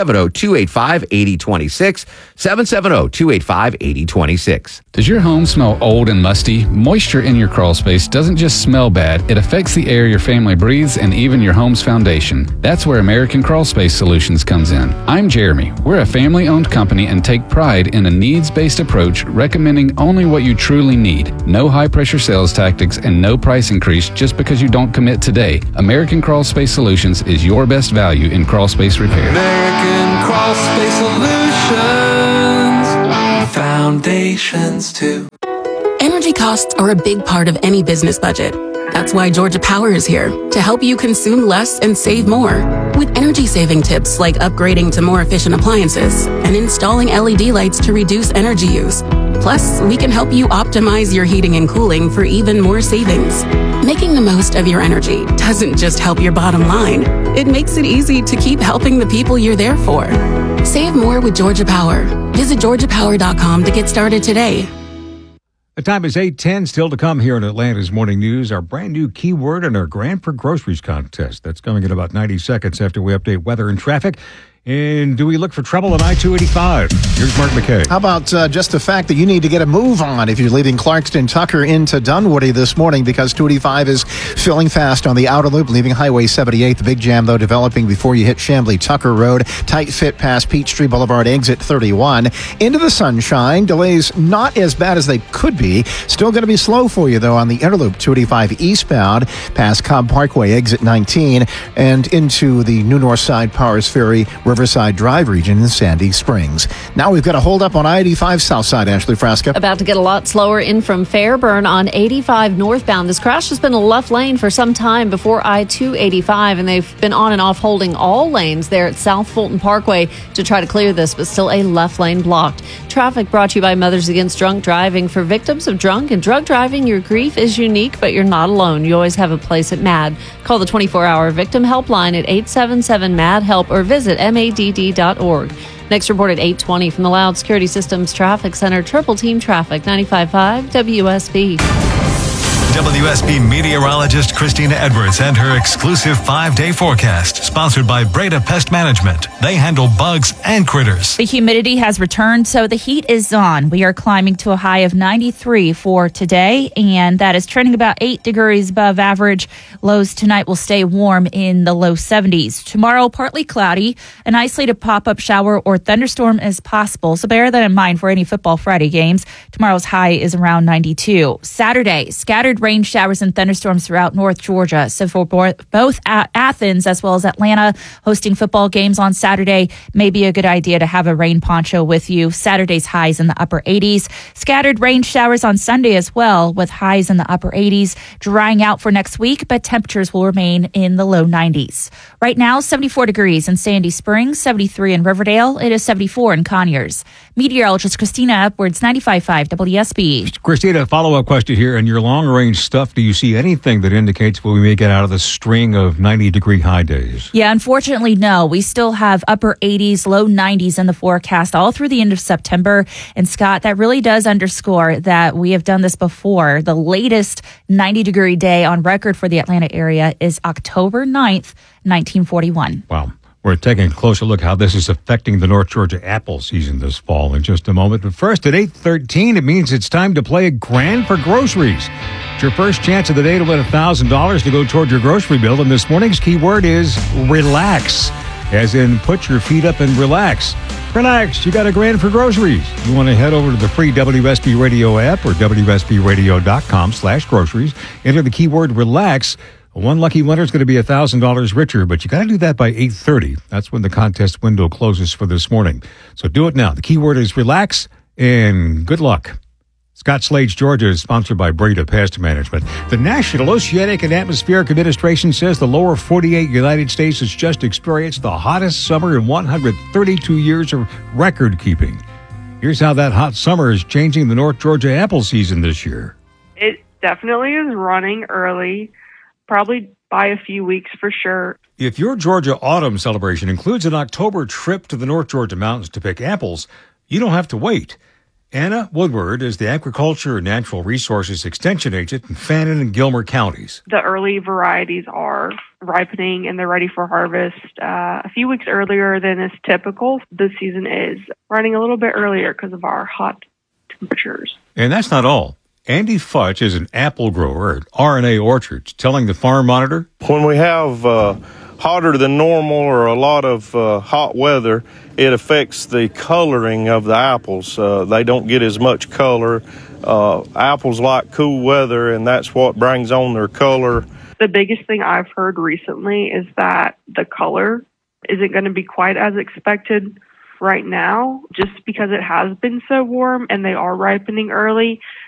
770-285-8026. 770-285-8026. Does your home smell old and musty? Moisture in your crawl space doesn't just smell bad, it affects the air your family breathes and even your home's foundation. That's where American Crawl Space Solutions comes in. I'm Jeremy. We're a family-owned company and take pride in a needs-based approach, recommending only what you truly need. No high-pressure sales tactics and no price increase just because you don't commit today. American Crawl Space Solutions is your best value in crawl space repair. American Crawl Space Solutions. Foundations too. Energy costs are a big part of any business budget. That's why Georgia Power is here to help you consume less and save more. With energy-saving tips like upgrading to more efficient appliances and installing LED lights to reduce energy use. Plus, we can help you optimize your heating and cooling for even more savings. Making the most of your energy doesn't just help your bottom line. It makes it easy to keep helping the people you're there for. Save more with Georgia Power. Visit georgiapower.com to get started today. The time is 8:10. Still to come here in Atlanta's Morning News, our brand new keyword in our Grand for Groceries contest. That's coming in about 90 seconds after we update weather and traffic. And do we look for trouble on I-285? Here's Mark McKay. How about just the fact that you need to get a move on if you're leaving Clarkston Tucker into Dunwoody this morning, because 285 is filling fast on the outer loop, leaving Highway 78. The big jam, though, developing before you hit Chamblee Tucker Road. Tight fit past Peachtree Boulevard, exit 31. Into the sunshine. Delays not as bad as they could be. Still going to be slow for you, though, on the inner loop, 285 eastbound, past Cobb Parkway, exit 19, and into the New North Side Powers Ferry Riverside Drive region in Sandy Springs. Now we've got a hold up on I-85 south side, Ashley Frasca. About to get a lot slower in from Fairburn on 85 northbound. This crash has been a left lane for some time before I-285, and they've been on and off holding all lanes there at South Fulton Parkway to try to clear this, but still a left lane blocked. Traffic brought to you by Mothers Against Drunk Driving. For victims of drunk and drug driving, your grief is unique, but you're not alone. You always have a place at MAD. Call the 24-hour victim helpline at 877-MAD-HELP or visit madd.org. Next report at 8:20 from the Loud Security Systems Traffic Center. Triple Team Traffic, 95.5 WSB. WSB meteorologist Christina Edwards and her exclusive 5-day forecast, sponsored by Breda Pest Management. They handle bugs and critters. The humidity has returned, so the heat is on. We are climbing to a high of 93 for today, and that is trending about 8 degrees above average. Lows tonight will stay warm in the low 70s. Tomorrow, partly cloudy. An isolated pop-up shower or thunderstorm is possible, so bear that in mind for any Football Friday games. Tomorrow's high is around 92. Saturday, scattered rain showers and thunderstorms throughout North Georgia. So for both Athens as well as Atlanta hosting football games on Saturday, may be a good idea to have a rain poncho with you. Saturday's highs in the upper 80s. Scattered rain showers on Sunday as well, with highs in the upper 80s. Drying out for next week, but temperatures will remain in the low 90s. Right now, 74 degrees in Sandy Springs, 73 in Riverdale. It is 74 in Conyers. Meteorologist Christina Edwards, 95.5 WSB. Christina, follow-up question here. In your long-range strange stuff. Do you see anything that indicates we may get out of the string of 90-degree high days? Yeah, unfortunately, no. We still have upper 80s, low 90s in the forecast all through the end of September. And Scott, that really does underscore that we have done this before. The latest 90-degree day on record for the Atlanta area is October 9th, 1941. Wow. We're taking a closer look how this is affecting the North Georgia apple season this fall in just a moment. But first, at 8:13, it means it's time to play a grand for groceries. It's your first chance of the day to win $1,000 to go toward your grocery bill. And this morning's keyword is relax, as in put your feet up and relax. Relax, you got a grand for groceries. You want to head over to the free WSB Radio app or WSBRadio.com/groceries. Enter the keyword relax. One lucky winner is going to be $1,000 richer, but you got to do that by 8:30. That's when the contest window closes for this morning. So do it now. The keyword is relax, and good luck. Scott Slade's Georgia is sponsored by Breda Pest Management. The National Oceanic and Atmospheric Administration says the lower 48 United States has just experienced the hottest summer in 132 years of record keeping. Here's how that hot summer is changing the North Georgia apple season this year. It definitely is running early. Probably by a few weeks for sure. If your Georgia Autumn celebration includes an October trip to the North Georgia mountains to pick apples, you don't have to wait. Anna Woodward is the Agriculture and Natural Resources Extension Agent in Fannin and Gilmer counties. The early varieties are ripening and they're ready for harvest a few weeks earlier than is typical. The season is running a little bit earlier because of our hot temperatures. And that's not all. Andy Futch is an apple grower at RNA Orchards, telling the Farm Monitor, when we have hotter than normal or a lot of hot weather, it affects the coloring of the apples. They don't get as much color. Apples like cool weather, and that's what brings on their color. The biggest thing I've heard recently is that the color isn't going to be quite as expected right now, just because it has been so warm and they are ripening early.